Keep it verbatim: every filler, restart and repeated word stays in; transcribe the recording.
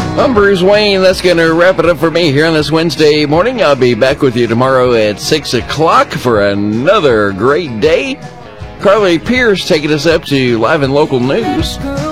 I'm Bruce Wayne. That's going to wrap it up for me here on this Wednesday morning. I'll be back with you tomorrow at six o'clock for another great day. Carly Pierce taking us up to live and local news.